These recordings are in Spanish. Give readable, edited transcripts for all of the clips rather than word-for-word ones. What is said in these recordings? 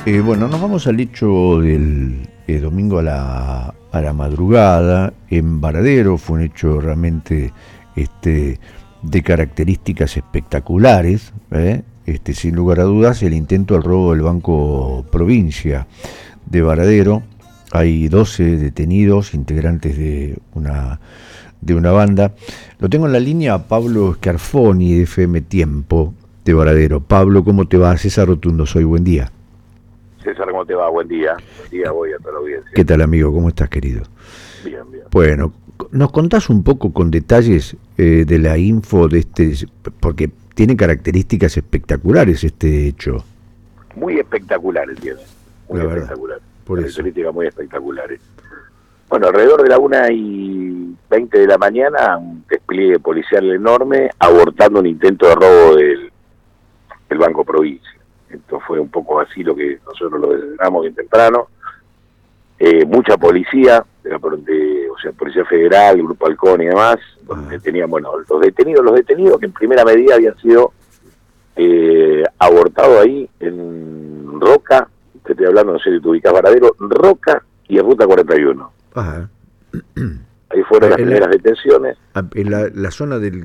Bueno, nos vamos al hecho del domingo a la madrugada en Varadero. Fue un hecho realmente de características espectaculares, sin lugar a dudas, el intento del robo del Banco Provincia de Varadero. Hay 12 detenidos, integrantes de una banda. Lo tengo en la línea a Pablo Scarfoni, de FM Tiempo, de Varadero. Pablo, ¿cómo te va? César Rotundo soy, buen día. César, ¿cómo te va? Buen día. Buen día, voy a toda la audiencia. ¿Qué tal, amigo? ¿Cómo estás, querido? Bien, bien. Bueno, ¿nos contás un poco con detalles de la info de porque tiene características espectaculares este hecho? Muy espectaculares tiene. Muy espectaculares. Características muy espectaculares. Bueno, alrededor de la 1:20 de la mañana, un despliegue policial enorme abortando un intento de robo del Banco Provincia. Esto fue un poco así lo que nosotros lo desvelamos bien temprano. Mucha policía, Policía Federal, Grupo Halcón y demás, donde tenían, los detenidos que en primera medida habían sido abortados ahí en Roca, te estoy hablando, no sé si te ubicás, Varadero, Roca y en Ruta 41. Ajá. Ahí fueron las primeras detenciones. En la zona del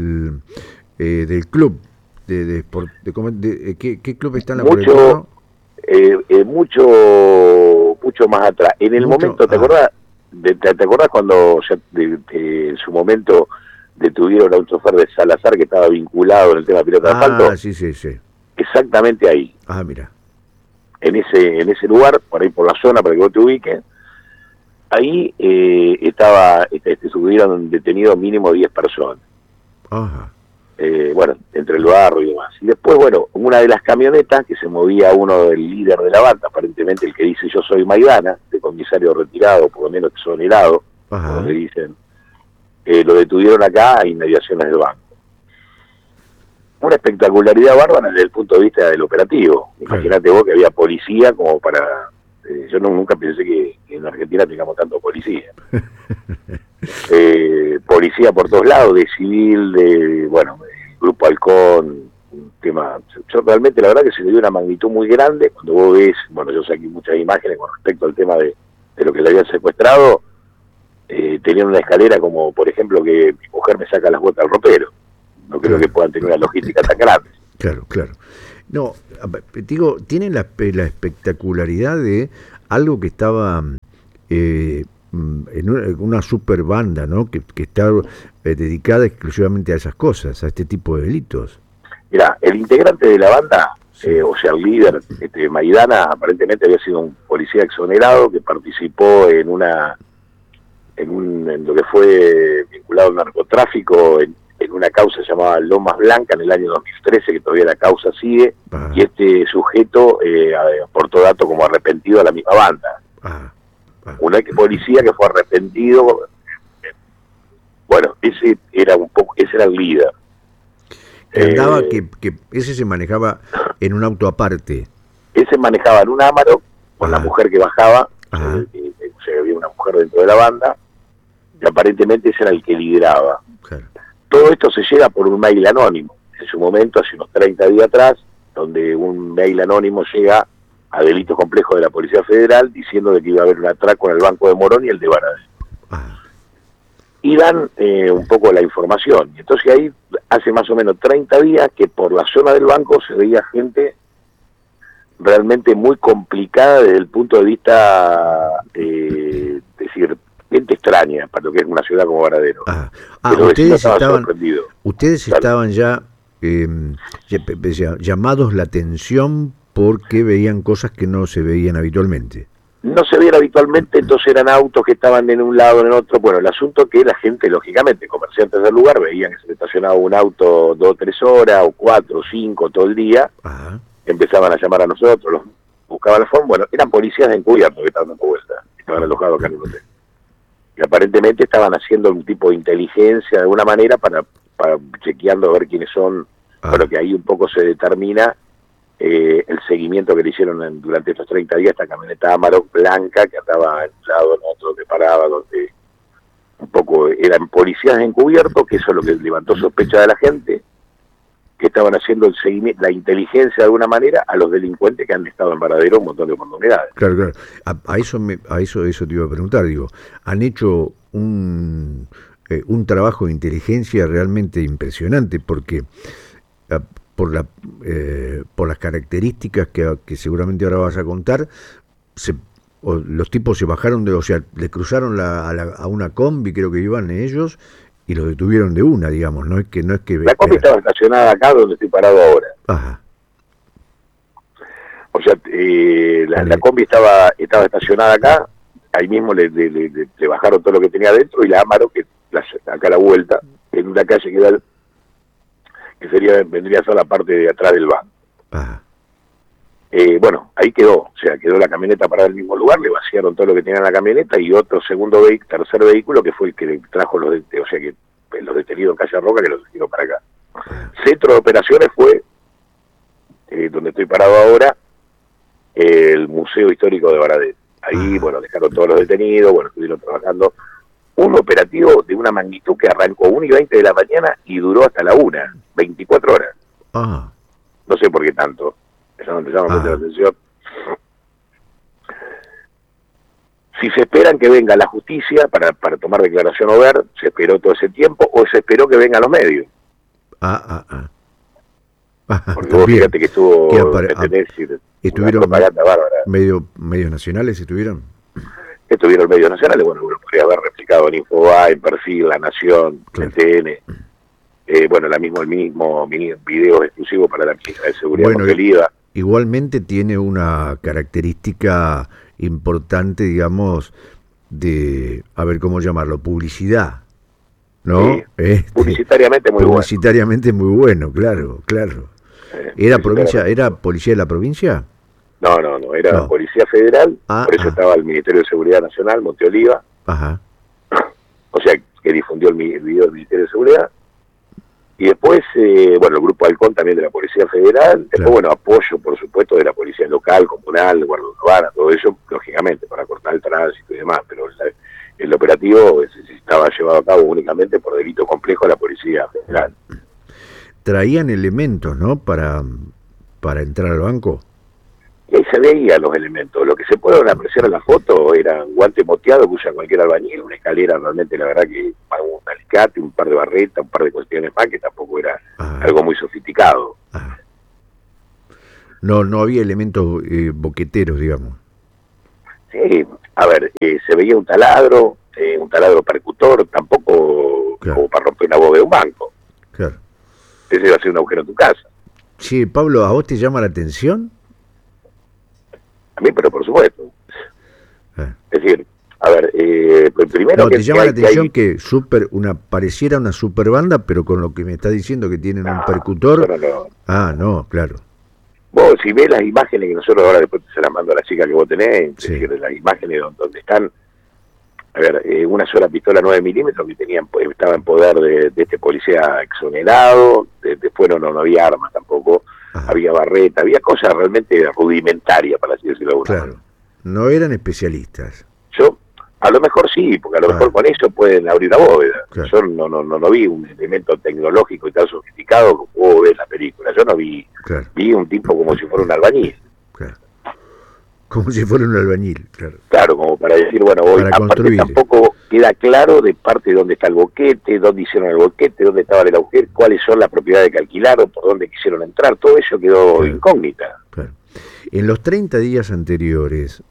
club. ¿Qué club está en la mucho más atrás. En el momento, ¿te acordás? ¿Te acordás cuando en su momento detuvieron a un chofer de Salazar que estaba vinculado en el tema pilota de asfalto? Sí. Exactamente ahí. Mira. En ese lugar, por ahí por la zona, para que vos te ubiques, ahí estuvieron detenidos mínimo 10 personas. Ajá. Entre el barrio y demás. Y después, una de las camionetas que se movía uno del líder de la banda, aparentemente el que dice yo soy Maidana, de comisario retirado, por lo menos exonerado, como le dicen, lo detuvieron acá a inmediaciones del banco. Una espectacularidad bárbara desde el punto de vista del operativo. Imagínate vos que había policía como para... yo nunca pensé que en Argentina tengamos tanto policía. Policía por todos lados, de civil, Grupo Halcón, un tema... Yo realmente, la verdad que se le dio una magnitud muy grande cuando vos ves, yo saqué muchas imágenes con respecto al tema de lo que le habían secuestrado. Tenían una escalera como, por ejemplo, que mi mujer me saca las botas al ropero. No creo que puedan tener una logística tan grande. Claro. No, digo, tienen la espectacularidad de algo que estaba en una super banda, ¿no? Que está dedicada exclusivamente a esas cosas, a este tipo de delitos. Mira, el integrante de la banda, el líder, Maidana, aparentemente había sido un policía exonerado que participó en lo que fue vinculado al narcotráfico en una causa llamada Lomas Blanca en el año 2013, que todavía la causa sigue, y este sujeto aportó dato como arrepentido a la misma banda. Un ex policía que fue arrepentido, ese era el líder. Andaba que ese se manejaba en un auto aparte. Ese manejaba en un Amarok con la mujer que bajaba, había una mujer dentro de la banda, y aparentemente ese era el que lideraba. Claro. Todo esto se llega por un mail anónimo. En su momento, hace unos 30 días atrás, donde un mail anónimo llega a delitos complejos de la Policía Federal diciendo de que iba a haber un atraco en el Banco de Morón y el de Varadero. Y dan un poco la información. Y entonces ahí, hace más o menos 30 días, que por la zona del banco se veía gente realmente muy complicada desde el punto de vista, gente extraña para lo que es una ciudad como Varadero. Ustedes estaban ya llamados la atención porque veían cosas que no se veían habitualmente. No se veían habitualmente, entonces eran autos que estaban en un lado, en el otro. Bueno, el asunto es que la gente, lógicamente, comerciantes del lugar, veían que se estacionaba un auto 2 o 3 horas, o 4 o 5 todo el día. Empezaban a llamar a nosotros, los buscaban la forma. Eran policías de encubierto que estaban dando vuelta, estaban alojados acá en el hotel. Y aparentemente estaban haciendo un tipo de inteligencia de alguna manera para chequeando a ver quiénes son, que ahí un poco se determina el seguimiento que le hicieron durante estos 30 días, esta camioneta Amarok blanca que andaba en un lado, en otro, que paraba, donde un poco eran policías encubiertos, que eso es lo que levantó sospecha de la gente, que estaban haciendo el seguimiento, la inteligencia de alguna manera a los delincuentes que han estado en Varadero un montón de oportunidades. Claro, claro. Eso te iba a preguntar, digo, han hecho un trabajo de inteligencia realmente impresionante, porque por las características que seguramente ahora vas a contar, los tipos se bajaron o sea, le cruzaron a una combi, creo que iban ellos, y los detuvieron de una, digamos, no es que la combi estaba estacionada acá donde estoy parado ahora. Ajá. O sea, la combi estaba estacionada acá, ahí mismo le bajaron todo lo que tenía adentro, y la Amaro, que acá a la vuelta, en una calle que vendría a ser la parte de atrás del banco. Ajá. Bueno, ahí quedó la camioneta parada en el mismo lugar, le vaciaron todo lo que tenía en la camioneta, y otro tercer vehículo que fue el que trajo los detenidos en Calle Roca, que los trajeron para acá. Centro de operaciones fue, donde estoy parado ahora, el Museo Histórico de Varadero. Ahí, bueno, dejaron todos los detenidos, bueno, estuvieron trabajando. Un operativo de una magnitud que arrancó 1:20 de la mañana y duró hasta la 1, 24 horas. Ah. No sé por qué tanto. Eso no te llama mucho la atención. Si se esperan que venga la justicia para tomar declaración o ver, se esperó todo ese tiempo, o se esperó que vengan los medios. Porque vos fíjate que estuvieron propaganda bárbara. Medios nacionales estuvieron. Estuvieron medios nacionales, bueno, uno podría haber replicado en Infobae, en Perfil, La Nación, claro. En TN. El mismo video exclusivo para la ministra de Seguridad, bueno, igualmente tiene una característica importante, digamos, de, a ver cómo llamarlo, publicidad, ¿no? Sí, publicitariamente muy muy bueno, claro. ¿Era policía de la provincia? No, era Policía Federal, por eso estaba el Ministerio de Seguridad Nacional, Monteoliva. Ajá. O sea, que difundió el video del Ministerio de Seguridad. Y después, el Grupo Halcón también de la Policía Federal. Después, claro. Apoyo, por supuesto, de la Policía Local, Comunal, Guardia Urbana, todo eso, lógicamente, para cortar el tránsito y demás. Pero el operativo estaba llevado a cabo únicamente por delito complejo de la Policía Federal. Traían elementos, ¿no?, para entrar al banco. Y ahí se veían los elementos. Lo que se puede apreciar en la foto era un guante moteado que usa cualquier albañil, una escalera realmente, la verdad, que para un alicate, un par de barretas, un par de cuestiones más, que tampoco era algo muy sofisticado. No había elementos boqueteros, digamos. Sí, a ver, se veía un taladro percutor, tampoco como para romper una bóveda de un banco. Claro. Ese iba a ser un agujero en tu casa. Sí, Pablo, ¿a vos te llama la atención? A mí, pero por supuesto. Es decir, a ver, primero no, te llama la atención que pareciera una super banda, pero con lo que me está diciendo que tienen un percutor. No, claro. Vos, si ves las imágenes que nosotros ahora después se las mando a la chica que vos tenés, sí. Es decir, las imágenes donde están, a ver, una sola pistola 9 milímetros que estaba en poder de este policía exonerado, después no había armas tampoco. Había barreta, había cosas realmente rudimentarias, para así decirlo de alguna manera. No eran especialistas. A lo mejor sí, porque a lo mejor con eso pueden abrir una bóveda. Yo no vi un elemento tecnológico y tan sofisticado como vos ves en la película. Yo no vi, vi un tipo como si fuera un albañil. Como si fuera un albañil, claro. Claro, como para decir, bueno, hoy aparte tampoco queda claro de parte de dónde está el boquete, dónde hicieron el boquete, dónde estaba el agujero, cuáles son las propiedades que alquilaron, por dónde quisieron entrar, todo eso quedó incógnita. Claro. En los 30 días anteriores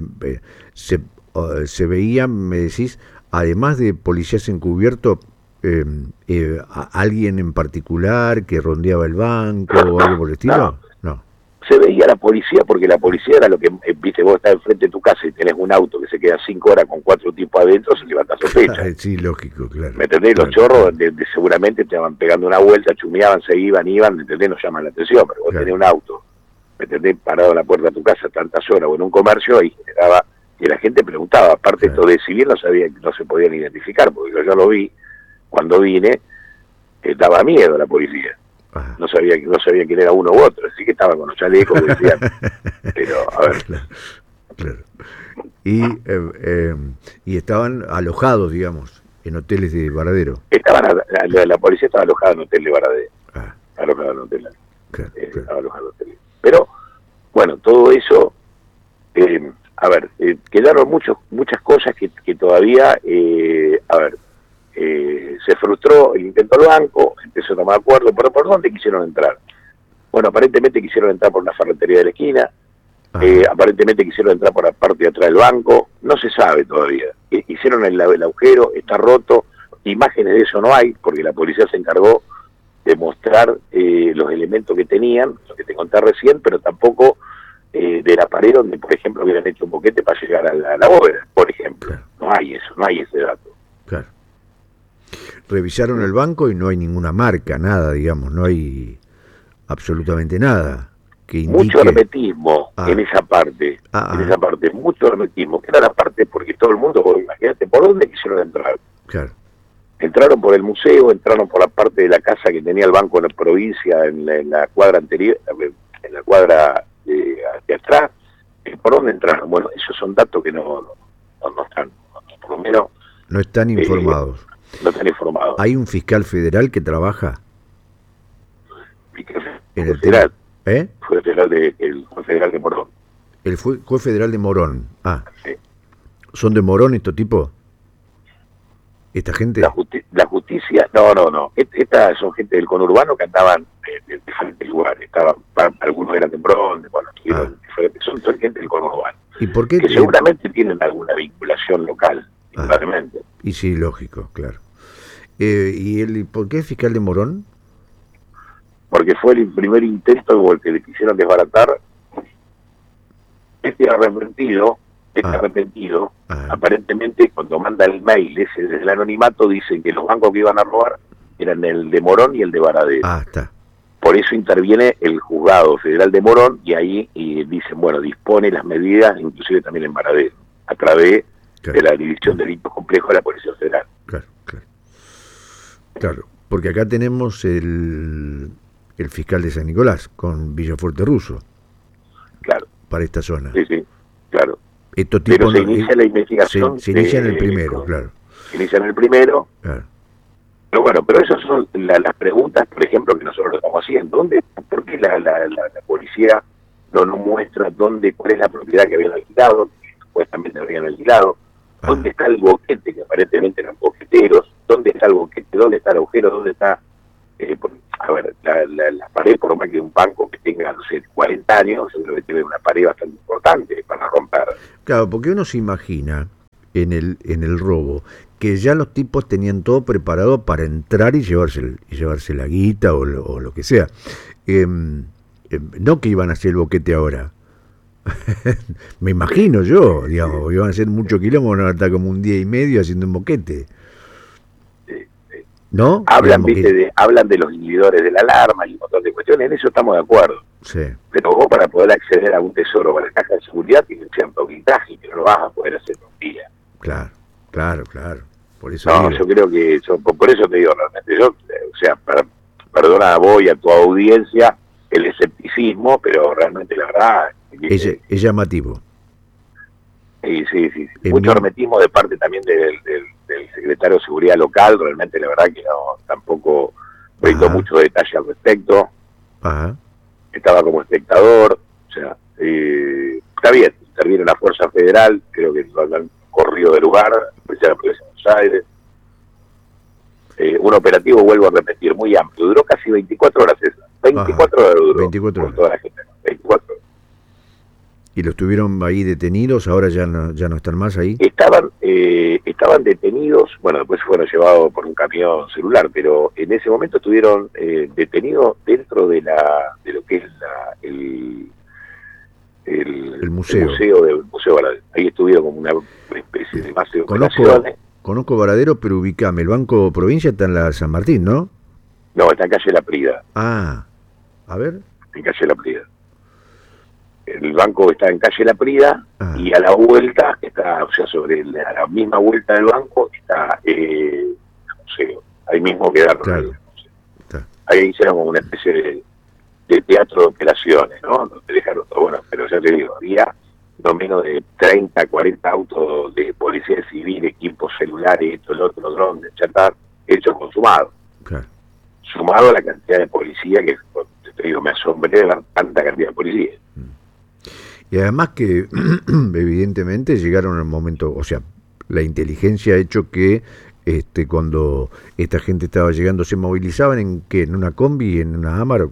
se veían, me decís, además de policías encubiertos, alguien en particular que rondeaba el banco o algo por el estilo. No. Se veía la policía, porque la policía era lo que, viste, vos estás enfrente de tu casa y tenés un auto que se queda 5 horas con 4 tipos adentro, se levanta sospecha. Sí, lógico, claro. ¿Me entendés? Los chorros seguramente te van pegando una vuelta, chumeaban, se iban, ¿me entendés? Nos llaman la atención, pero vos tenés un auto, ¿me entendés? Parado en la puerta de tu casa tantas horas o en un comercio, ahí generaba que la gente preguntaba. Aparte esto de civil no se podían identificar, porque yo lo vi cuando vine, daba miedo a la policía. No sabía quién era uno u otro, así que estaba con los chalecos, decían, pero a ver. Claro. Y estaban alojados, digamos, en hoteles de Varadero. La policía estaba alojada en hotel de Varadero. alojados en hoteles. Claro, claro. Alojados en hoteles. Pero, bueno, todo eso, quedaron muchas cosas que todavía, se frustró el intento del banco, empezó a tomar acuerdo, pero ¿por dónde quisieron entrar? Bueno, aparentemente quisieron entrar por una ferretería de la esquina, aparentemente quisieron entrar por la parte de atrás del banco, no se sabe todavía. Hicieron el agujero, está roto, imágenes de eso no hay, porque la policía se encargó de mostrar los elementos que tenían, lo que te conté recién, pero tampoco de la pared donde, por ejemplo, hubieran hecho un boquete para llegar a la bóveda, por ejemplo. Claro. No hay eso, no hay ese dato. Claro. Revisaron el banco y no hay ninguna marca, nada, digamos, no hay absolutamente nada que indique... Mucho hermetismo en esa parte, mucho hermetismo, que era la parte porque todo el mundo, imagínate, ¿por dónde quisieron entrar? Claro. Entraron por el museo, entraron por la parte de la casa que tenía el banco en la provincia, en la cuadra anterior, en la cuadra hacia atrás. ¿Por dónde entraron? Bueno, esos son datos que no están, por lo menos... No están informados. No están informados. ¿Hay un fiscal federal que trabaja? En el federal. ¿Eh? El juez federal de Morón. El juez federal de Morón. Sí. ¿Son de Morón estos tipos? ¿Esta gente? La justicia, no. Estas son gente del conurbano que andaban de diferentes lugares. Algunos eran de Morón, diferentes. Son gente del conurbano. ¿Y por qué? Que seguramente tienen alguna vinculación local, indudablemente. Y sí, lógico, claro. ¿Y por qué es fiscal de Morón? Porque fue el primer intento por el que le quisieron desbaratar. Arrepentido, aparentemente cuando manda el mail ese desde el anonimato, dicen que los bancos que iban a robar eran el de Morón y el de Varadero. Está. Por eso interviene el juzgado federal de Morón y ahí dicen, bueno, dispone las medidas, inclusive también en Varadero, a través de la División de Delitos Complejos de la Policía Federal. Claro, porque acá tenemos el fiscal de San Nicolás, con Villafuerte Russo. Claro. Para esta zona. Sí, claro. Pero se inicia la investigación. Se inicia en el primero, claro. Se inicia en el primero. Claro. Pero bueno, esas son las preguntas, por ejemplo, que nosotros lo estamos haciendo. ¿Por qué la policía no muestra cuál es la propiedad que habían alquilado, que supuestamente habían alquilado? ¿Dónde está el boquete, que aparentemente eran boqueteros? ¿Dónde está el boquete? ¿Dónde está el agujero? ¿Dónde está...? La pared, por más que un banco que tenga, no sé, 40 años, seguramente tiene una pared bastante importante para romper. Claro, porque uno se imagina en el robo que ya los tipos tenían todo preparado para entrar y llevarse la guita o lo que sea. No que iban a hacer el boquete ahora. Me imagino yo, digamos, iban a hacer mucho quilombo, van a estar como un día y medio haciendo un boquete. ¿No? Hablan de los inhibidores de la alarma y un montón de cuestiones, en eso estamos de acuerdo. Sí. Pero vos, para poder acceder a un tesoro para la caja de seguridad, tienes cierto blindaje que no lo vas a poder hacer en un día. Claro. Por eso yo creo que por eso te digo realmente, perdona a vos y a tu audiencia el escepticismo, pero realmente la verdad es llamativo. Sí. Mucho hermetismo de parte también del secretario de Seguridad Local, realmente la verdad que tampoco brindó mucho detalle al respecto. Estaba como espectador, está bien, interviene la Fuerza Federal, creo que lo han corrido del lugar, especial la Provincia de Buenos Aires. Un operativo, vuelvo a repetir, muy amplio, duró casi 24 horas esa. 24 horas duró. 24 horas. Toda la gente, 24 horas. ¿Y los tuvieron ahí detenidos? ¿Ahora ya no están más ahí? Estaban detenidos, bueno, después fueron llevados por un camión celular, pero en ese momento estuvieron detenidos dentro de lo que es el museo. Del Museo Varadero. Ahí estuvieron como una especie de base de operaciones. Conozco Varadero, pero ubicame, el Banco Provincia está en la San Martín, ¿no? No, está en calle La Prida. A ver. En calle La Prida. El banco está en calle La Prida y a la vuelta está, a la misma vuelta del banco está el museo. Ahí mismo quedaron. Claro. Ahí hicieron como una especie de teatro de operaciones, ¿no? Donde dejaron todo, bueno, pero ya te digo, había no menos de 30, 40 autos de policía civil, equipos celulares, esto, el otro, drones, chatar, hecho consumado. Claro. sumado a la cantidad de policía que, te digo, me asombré de ver tanta cantidad de policía. Y además que evidentemente llegaron al momento, o sea, la inteligencia ha hecho que cuando esta gente estaba llegando se movilizaban en qué, en una combi, en una Amarok.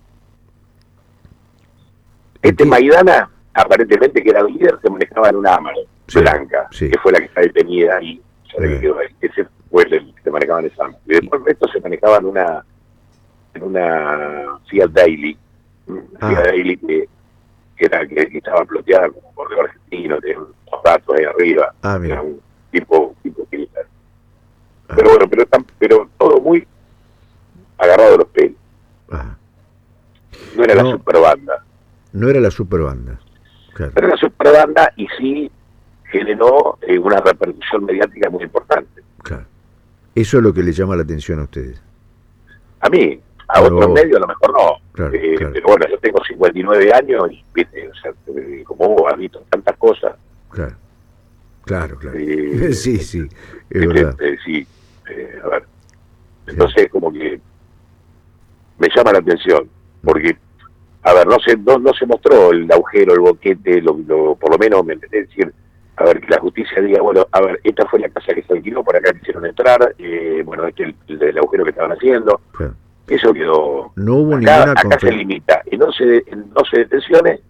Maidana, aparentemente que era el líder, se manejaba en una Amarok blanca, que fue la que está detenida ahí. Ese fue el que se manejaba en esa Amarok. Y después el resto se manejaba en una Fiat Daily, Fiat Daily que estaba ploteada como bordeo argentino, tenía unos datos ahí arriba, era un tipo militar. Pero bueno, pero todo muy agarrado de los pelos. No era la superbanda. No era la superbanda. Claro. Pero era la superbanda y sí generó una repercusión mediática muy importante. Claro. Eso es lo que le llama la atención a ustedes. A mí, a otros medios a lo mejor no. Claro. Pero bueno, yo tengo 59 años y, ¿viste? O sea, como vos has visto tantas cosas. Claro. Sí, es verdad. Sí, a ver. Entonces, como que me llama la atención, porque, a ver, no se mostró el agujero, el boquete, por lo menos, ¿me entendés? Decir, a ver, que la justicia diga, bueno, a ver, esta fue la casa que se alquiló, por acá quisieron entrar, bueno, el agujero que estaban haciendo. Claro. Eso quedó. No hubo acá se limita en 12 detenciones,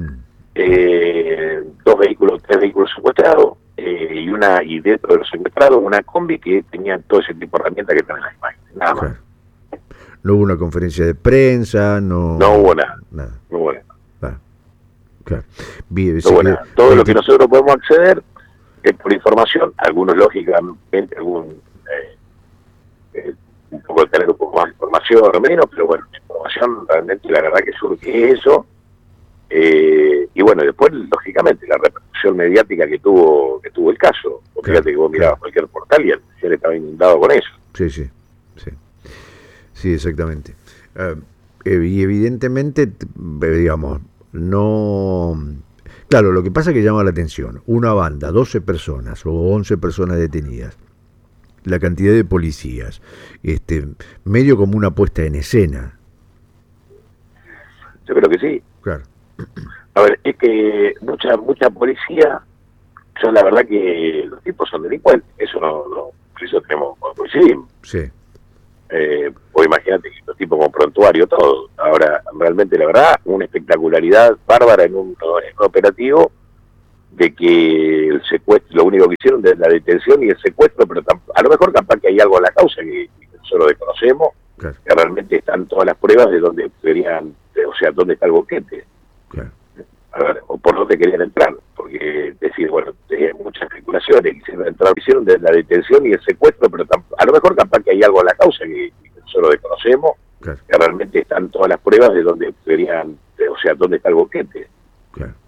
3 vehículos secuestrados, y dentro de los secuestrados una combi que tenía todo ese tipo de herramientas que están en las imágenes, nada más. Claro. No hubo una conferencia de prensa, no hubo nada. No hubo nada. Claro. Todo lo que nosotros podemos acceder es por información, algunos lógicamente, un poco tener un poco más de información o menos, pero bueno, la información realmente la verdad que surge eso, y bueno, después lógicamente la repercusión mediática que tuvo el caso, porque fíjate que vos mirabas cualquier portal y él estaba inundado con eso. Sí, exactamente. Y evidentemente, digamos, no... Claro, lo que pasa es que llama la atención, una banda, 12 personas o 11 personas detenidas, la cantidad de policías, medio como una puesta en escena. Yo creo que sí. Claro. A ver, es que mucha policía, yo la verdad que los tipos son delincuentes, eso eso coincidimos. Sí. Pues imagínate que los tipos con prontuario, todo. Ahora, realmente la verdad, una espectacularidad bárbara en un operativo de que el secuestro, lo único que hicieron es la detención y el secuestro, pero a lo mejor capaz que hay algo en la causa que nosotros desconocemos, claro, que realmente están todas las pruebas de dónde querían, o sea, dónde está el boquete. Claro. A ver, o por dónde querían entrar, porque decir, bueno, hay muchas especulaciones, hicieron de la detención y el secuestro, pero a lo mejor capaz que hay algo en la causa que nosotros desconocemos, claro, que realmente están todas las pruebas de dónde querían, o sea, dónde está el boquete. Claro.